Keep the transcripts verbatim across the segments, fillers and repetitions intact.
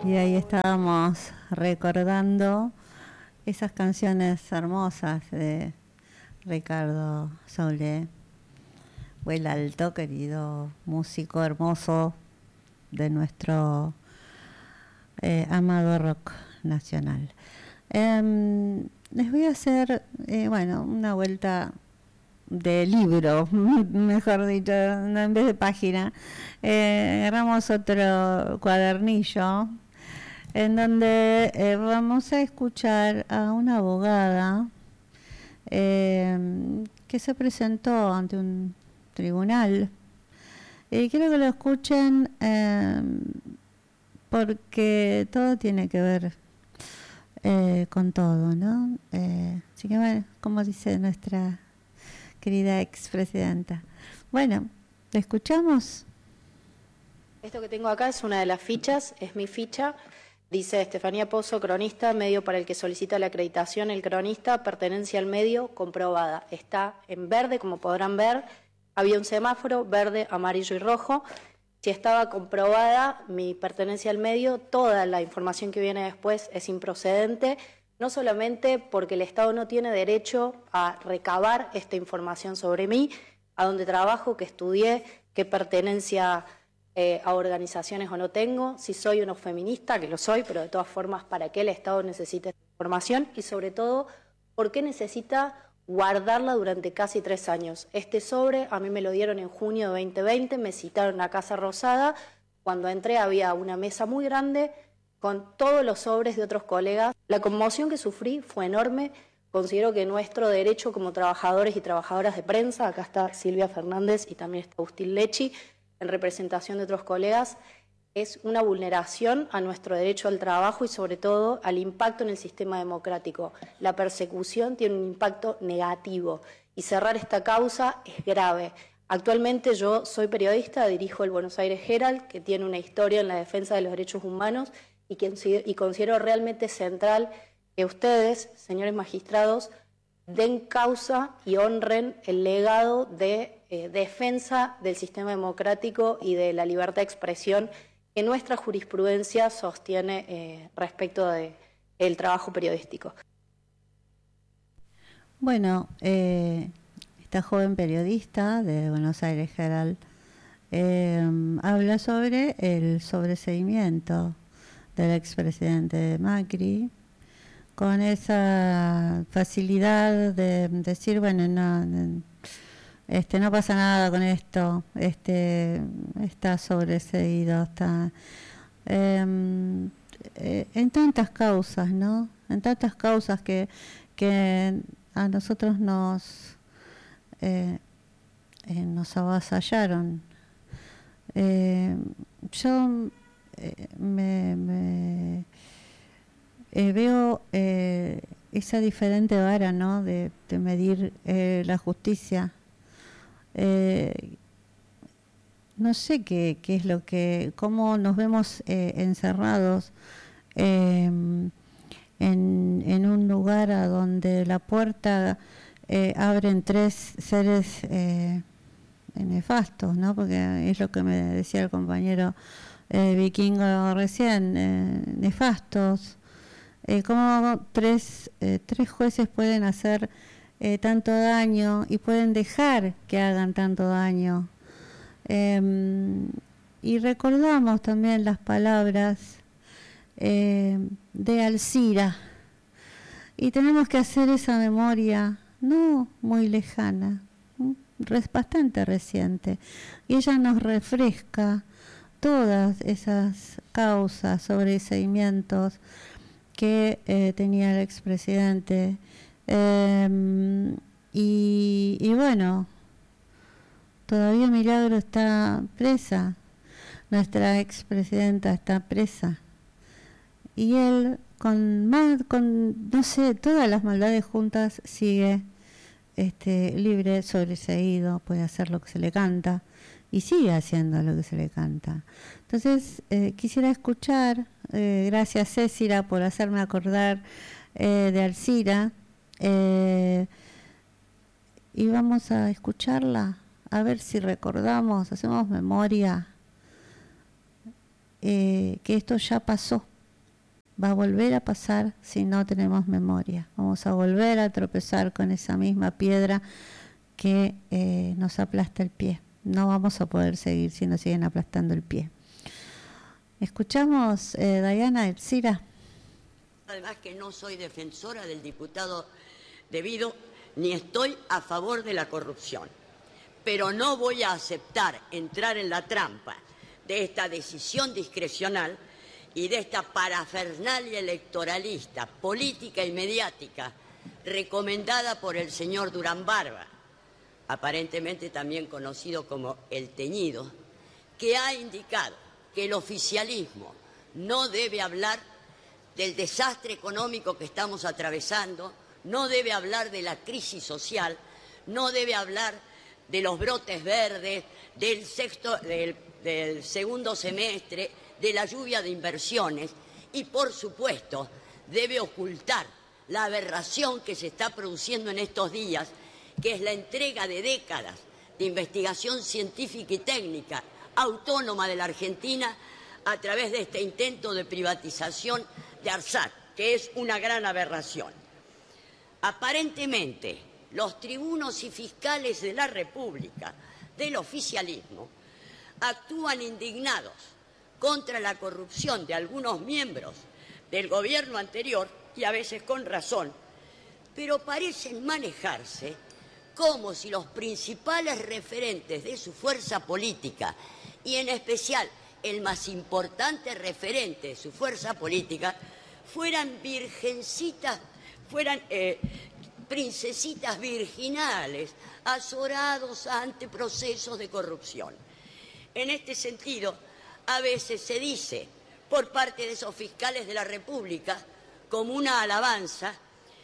Y ahí estábamos recordando esas canciones hermosas de Ricardo Soule, vuela alto, querido músico hermoso de nuestro eh, amado rock nacional. Eh, les voy a hacer, eh, bueno, una vuelta de libro, mejor dicho, no, en vez de página. Eh, agarramos otro cuadernillo en donde eh, vamos a escuchar a una abogada eh, que se presentó ante un tribunal. Y quiero que lo escuchen eh, porque todo tiene que ver eh, con todo, ¿no? Eh, así que bueno, como dice nuestra querida expresidenta. Bueno, ¿la escuchamos? Esto que tengo acá es una de las fichas, es mi ficha. Dice Estefanía Pozo, cronista, medio para el que solicita la acreditación. El cronista, pertenencia al medio, comprobada. Está en verde, como podrán ver. Había un semáforo, verde, amarillo y rojo. Si estaba comprobada mi pertenencia al medio, toda la información que viene después es improcedente, no solamente porque el Estado no tiene derecho a recabar esta información sobre mí, a dónde trabajo, qué estudié, qué pertenencia Eh, a organizaciones o no tengo, si soy o no feminista, que lo soy, pero de todas formas, ¿para qué el Estado necesita esta información? Y sobre todo, ¿por qué necesita guardarla durante casi tres años? Este sobre a mí me lo dieron en junio de veinte veinte, me citaron a Casa Rosada, cuando entré había una mesa muy grande con todos los sobres de otros colegas. La conmoción que sufrí fue enorme. Considero que nuestro derecho como trabajadores y trabajadoras de prensa, acá está Silvia Fernández y también está Agustín Lechi, en representación de otros colegas, es una vulneración a nuestro derecho al trabajo y sobre todo al impacto en el sistema democrático. La persecución tiene un impacto negativo y cerrar esta causa es grave. Actualmente yo soy periodista, dirijo el Buenos Aires Herald, que tiene una historia en la defensa de los derechos humanos y, que, y considero realmente central que ustedes, señores magistrados, den causa y honren el legado de eh, defensa del sistema democrático y de la libertad de expresión que nuestra jurisprudencia sostiene eh, respecto del trabajo periodístico. Bueno, eh, esta joven periodista de Buenos Aires Herald eh, habla sobre el sobreseimiento del expresidente Macri, con esa facilidad de decir, bueno, no, este, no pasa nada con esto, este, está sobreseído, está eh, eh, en tantas causas, ¿no? En tantas causas que, que a nosotros nos, eh, eh, nos avasallaron. Eh, yo eh, me... me Eh, veo eh, esa diferente vara, ¿no?, de, de medir eh, la justicia. Eh, no sé qué, qué es lo que, cómo nos vemos eh, encerrados eh, en, en un lugar a donde la puerta eh, abren tres seres eh, nefastos, ¿no? Porque es lo que me decía el compañero eh, vikingo recién, eh, nefastos. Eh, cómo tres, eh, tres jueces pueden hacer eh, tanto daño y pueden dejar que hagan tanto daño. Eh, y recordamos también las palabras eh, de Alcira. Y tenemos que hacer esa memoria no muy lejana, bastante reciente. Y ella nos refresca todas esas causas, sobreseimientos que eh, tenía el expresidente eh, y, y bueno, todavía Milagro está presa, nuestra expresidenta está presa y él con más, con no sé, todas las maldades juntas sigue este, libre, sobreseído, puede hacer lo que se le canta y sigue haciendo lo que se le canta. Entonces eh, quisiera escuchar, eh, gracias Cécira por hacerme acordar eh, de Alcira, eh, y vamos a escucharla, a ver si recordamos, hacemos memoria, eh, que esto ya pasó, va a volver a pasar si no tenemos memoria. Vamos a volver a tropezar con esa misma piedra que eh, nos aplasta el pie. No vamos a poder seguir si nos siguen aplastando el pie. Escuchamos, eh, Dayana, Elcira. Además que no soy defensora del diputado debido, ni estoy a favor de la corrupción. Pero no voy a aceptar entrar en la trampa de esta decisión discrecional y de esta parafernalia electoralista, política y mediática, recomendada por el señor Durán Barba, aparentemente también conocido como el Teñido, que ha indicado que el oficialismo no debe hablar del desastre económico que estamos atravesando, no debe hablar de la crisis social, no debe hablar de los brotes verdes, del, sexto, del, del segundo semestre, de la lluvia de inversiones y, por supuesto, debe ocultar la aberración que se está produciendo en estos días, que es la entrega de décadas de investigación científica y técnica autónoma de la Argentina a través de este intento de privatización de ARSAT, que es una gran aberración. Aparentemente, los tribunos y fiscales de la República, del oficialismo, actúan indignados contra la corrupción de algunos miembros del gobierno anterior, y a veces con razón, pero parecen manejarse como si los principales referentes de su fuerza política, y en especial el más importante referente de su fuerza política, fueran virgencitas, fueran eh, princesitas virginales, azorados ante procesos de corrupción. En este sentido, a veces se dice por parte de esos fiscales de la República, como una alabanza,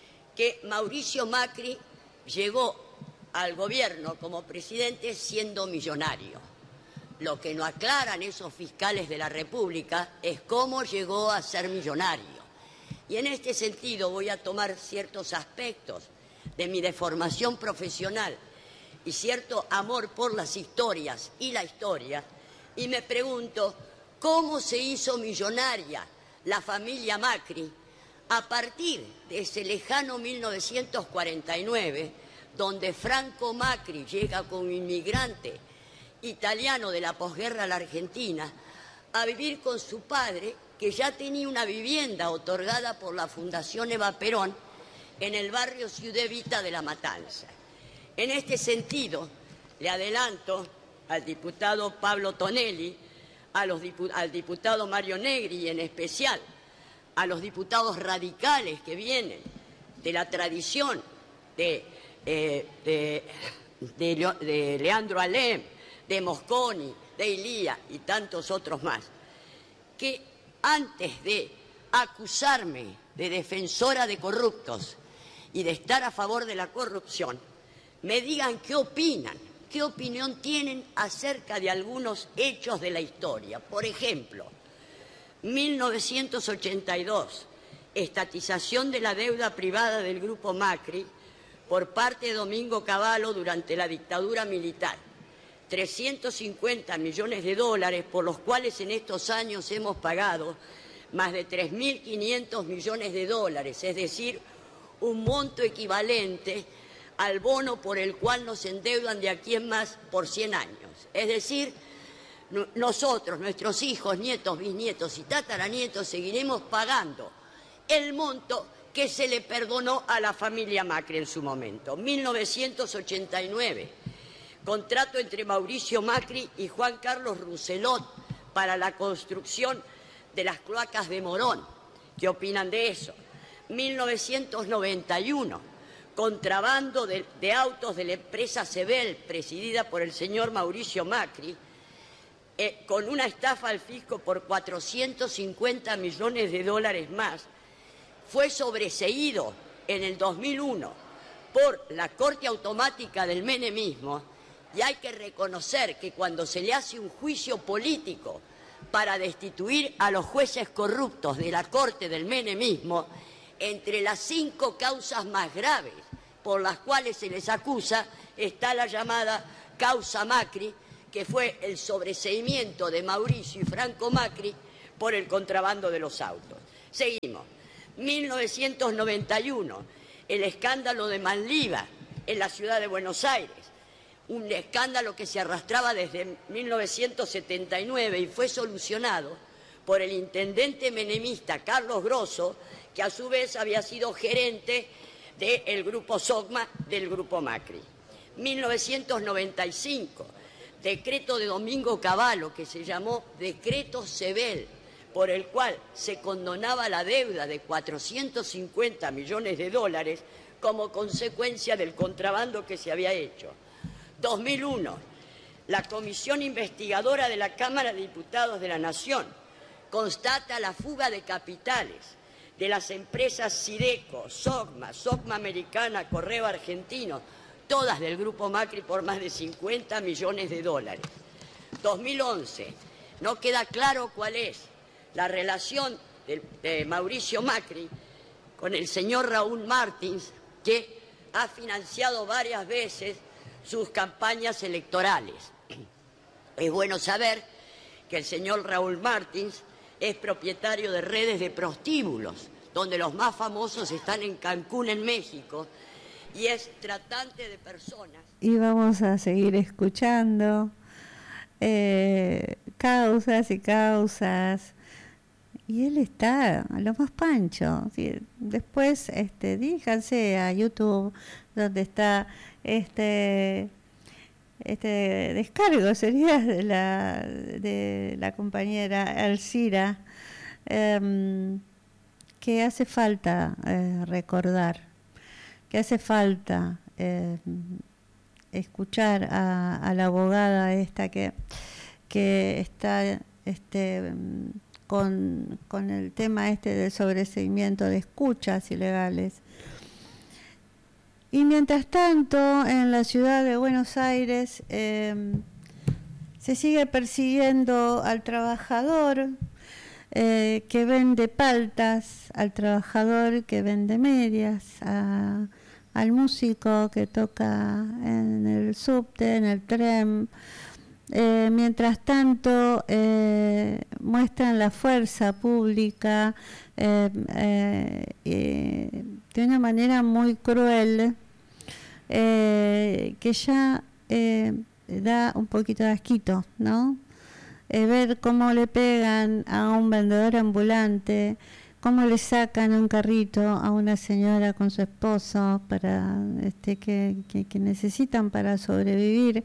que Mauricio Macri llegó al gobierno como presidente siendo millonario. Lo que no aclaran esos fiscales de la República es cómo llegó a ser millonario. Y en este sentido voy a tomar ciertos aspectos de mi deformación profesional y cierto amor por las historias y la historia, y me pregunto cómo se hizo millonaria la familia Macri a partir de ese lejano mil novecientos cuarenta y nueve, donde Franco Macri llega como inmigrante italiano de la posguerra a la Argentina a vivir con su padre, que ya tenía una vivienda otorgada por la Fundación Eva Perón en el barrio Ciudad Evita de La Matanza. En este sentido, le adelanto al diputado Pablo Tonelli, a los dipu- al diputado Mario Negri y en especial a los diputados radicales que vienen de la tradición de, eh, de, de, Leo- de Leandro Alem, de Mosconi, de Ilía y tantos otros más, que antes de acusarme de defensora de corruptos y de estar a favor de la corrupción, me digan qué opinan, qué opinión tienen acerca de algunos hechos de la historia. Por ejemplo, mil novecientos ochenta y dos, estatización de la deuda privada del Grupo Macri por parte de Domingo Cavallo durante la dictadura militar. trescientos cincuenta millones de dólares, por los cuales en estos años hemos pagado más de tres mil quinientos millones de dólares, es decir, un monto equivalente al bono por el cual nos endeudan de aquí en más por cien años. Es decir, nosotros, nuestros hijos, nietos, bisnietos y tataranietos seguiremos pagando el monto que se le perdonó a la familia Macri en su momento. mil novecientos ochenta y nueve, contrato entre Mauricio Macri y Juan Carlos Rousselot para la construcción de las cloacas de Morón. ¿Qué opinan de eso? mil novecientos noventa y uno, contrabando de, de autos de la empresa Sebel, presidida por el señor Mauricio Macri, eh, con una estafa al fisco por cuatrocientos cincuenta millones de dólares más, fue sobreseído en el dos mil uno por la Corte Automática del Menemismo, y hay que reconocer que cuando se le hace un juicio político para destituir a los jueces corruptos de la Corte del Menemismo, entre las cinco causas más graves por las cuales se les acusa está la llamada causa Macri, que fue el sobreseimiento de Mauricio y Franco Macri por el contrabando de los autos. Seguimos. mil novecientos noventa y uno, el escándalo de Manliva en la ciudad de Buenos Aires. Un escándalo que se arrastraba desde mil novecientos setenta y nueve y fue solucionado por el intendente menemista Carlos Grosso, que a su vez había sido gerente del grupo SOCMA, del grupo Macri. mil novecientos noventa y cinco, decreto de Domingo Cavallo, que se llamó Decreto Sebel, por el cual se condonaba la deuda de cuatrocientos cincuenta millones de dólares como consecuencia del contrabando que se había hecho. dos mil uno, la Comisión Investigadora de la Cámara de Diputados de la Nación constata la fuga de capitales de las empresas Sideco, SOCMA, SOCMA Americana, Correo Argentino, todas del grupo Macri por más de cincuenta millones de dólares. dos mil once, no queda claro cuál es la relación de, de Mauricio Macri con el señor Raúl Martins, que ha financiado varias veces sus campañas electorales. Es bueno saber que el señor Raúl Martins es propietario de redes de prostíbulos, donde los más famosos están en Cancún, en México, y es tratante de personas. Y vamos a seguir escuchando eh, causas y causas. Y él está a lo más pancho. ¿Sí? Después, este, díganse a YouTube, donde está este este descargo, sería de la de la compañera Alcira, eh, que hace falta eh, recordar, que hace falta eh, escuchar a, a la abogada esta que que está este con, con el tema este del sobreseimiento de escuchas ilegales. Y mientras tanto, en la ciudad de Buenos Aires eh, se sigue persiguiendo al trabajador eh, que vende paltas, al trabajador que vende medias, a, al músico que toca en el subte, en el tren. Eh, mientras tanto, eh, muestran la fuerza pública eh, eh, eh, de una manera muy cruel, eh, que ya eh, da un poquito de asquito, ¿no? Eh, ver cómo le pegan a un vendedor ambulante, cómo le sacan un carrito a una señora con su esposo para este que, que, que necesitan para sobrevivir.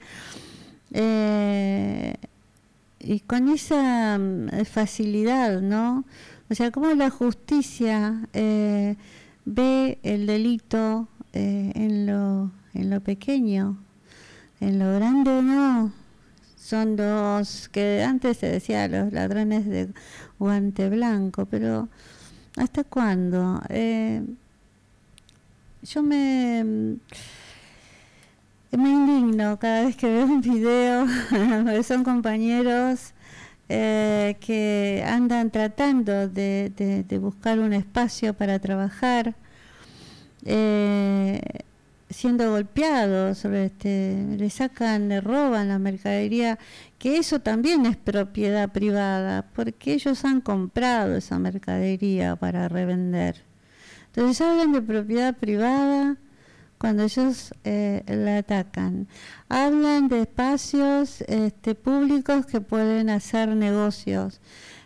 Eh, y con esa um, facilidad, ¿no? O sea, cómo la justicia eh, ve el delito eh, en lo en lo pequeño, en lo grande no. Son los que antes se decía los ladrones de guante blanco, pero ¿hasta cuándo? Eh, yo me Me indigno cada vez que veo un video, son compañeros eh, que andan tratando de, de, de buscar un espacio para trabajar, eh, siendo golpeados, este, le sacan, le roban la mercadería, que eso también es propiedad privada, porque ellos han comprado esa mercadería para revender. Entonces hablan de propiedad privada cuando ellos eh, la atacan. Hablan de espacios este, públicos que pueden hacer negocios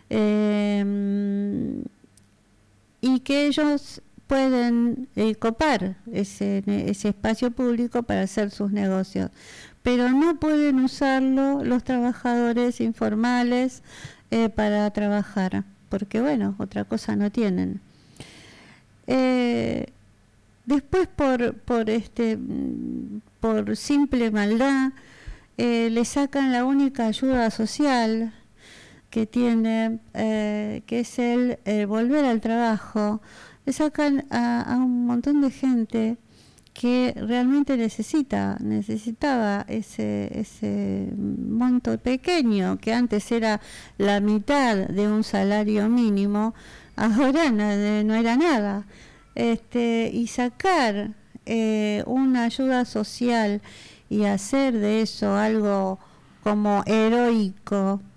eh, y que ellos pueden eh, copar ese, ese espacio público para hacer sus negocios, pero no pueden usarlo los trabajadores informales eh, para trabajar, porque bueno, otra cosa no tienen. Eh, Después, por por este por simple maldad, eh, le sacan la única ayuda social que tiene, eh, que es el, el volver al trabajo. Le sacan a, a un montón de gente que realmente necesita, necesitaba ese ese monto pequeño, que antes era la mitad de un salario mínimo, ahora no, no era nada. Este, y sacar eh, una ayuda social y hacer de eso algo como heroico,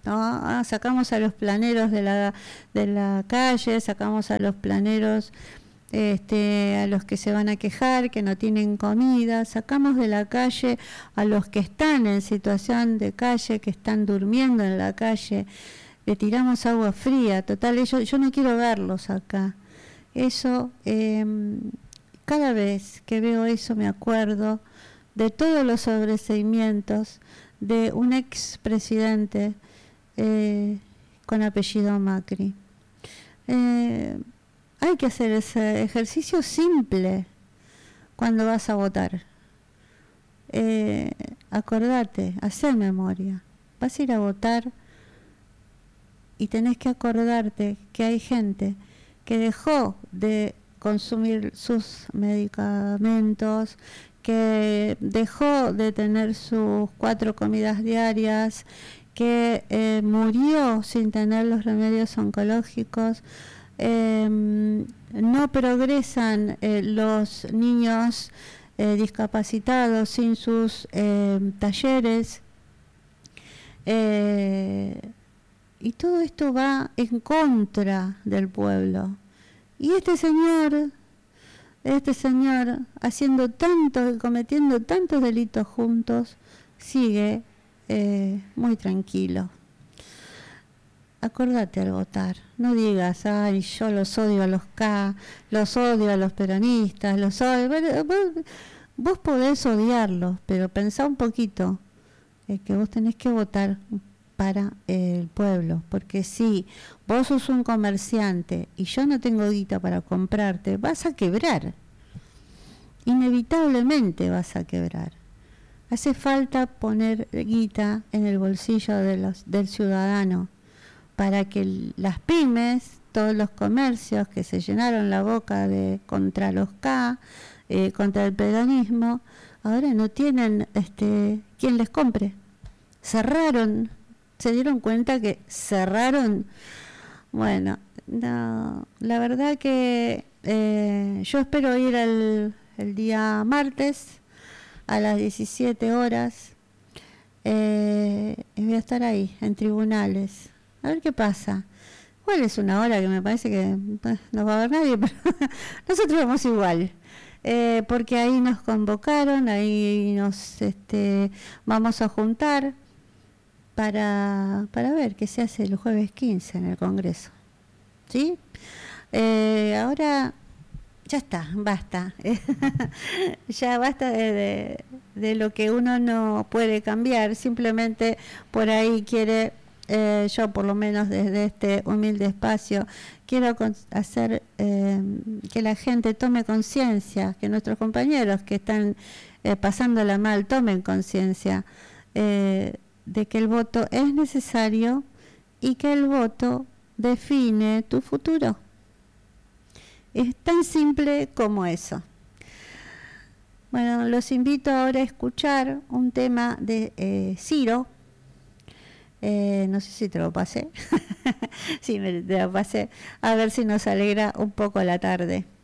¿no? Ah, sacamos a los planeros de la, de la calle, sacamos a los planeros, este, a los que se van a quejar, que no tienen comida, sacamos de la calle a los que están en situación de calle, que están durmiendo en la calle, le tiramos agua fría, total, yo, yo no quiero verlos acá. Eso, eh, cada vez que veo eso me acuerdo de todos los sobreseimientos de un expresidente eh, con apellido Macri. Eh, hay que hacer ese ejercicio simple cuando vas a votar. Eh, acordate, hacer memoria. Vas a ir a votar y tenés que acordarte que hay gente que dejó de consumir sus medicamentos, que dejó de tener sus cuatro comidas diarias, que eh, murió sin tener los remedios oncológicos. Eh, no progresan eh, los niños eh, discapacitados sin sus eh, talleres. Eh, y todo esto va en contra del pueblo. Y este señor, este señor, haciendo tantos, cometiendo tantos delitos juntos, sigue eh, muy tranquilo. Acordate al votar, no digas, ay, yo los odio a los K, los odio a los peronistas, los odio. Bueno, vos, vos podés odiarlos, pero pensá un poquito eh, que vos tenés que votar para el pueblo, porque si vos sos un comerciante y yo no tengo guita para comprarte, vas a quebrar, inevitablemente vas a quebrar. Hace falta poner guita en el bolsillo de los, del ciudadano, para que las pymes, todos los comercios que se llenaron la boca de contra los K, eh, contra el peronismo, ahora no tienen este quien les compre. Cerraron. ¿Se dieron cuenta que cerraron? Bueno, no, la verdad que eh, yo espero ir el, el día martes a las diecisiete horas. Eh, y voy a estar ahí, en tribunales. A ver qué pasa. Igual es una hora que me parece que pues, no va a haber nadie, pero nosotros vamos igual. Eh, porque ahí nos convocaron, ahí nos este, vamos a juntar. Para, para ver qué se hace el jueves quince en el Congreso. ¿Sí? Eh, ahora ya está, basta. Ya basta de, de, de lo que uno no puede cambiar. Simplemente por ahí quiere, eh, yo por lo menos desde este humilde espacio, quiero hacer eh, que la gente tome conciencia, que nuestros compañeros que están eh, pasándola mal tomen conciencia eh, de que el voto es necesario y que el voto define tu futuro. Es tan simple como eso. Bueno, los invito ahora a escuchar un tema de eh, Ciro. Eh, no sé si te lo pasé. Sí, me te lo pasé. A ver si nos alegra un poco la tarde.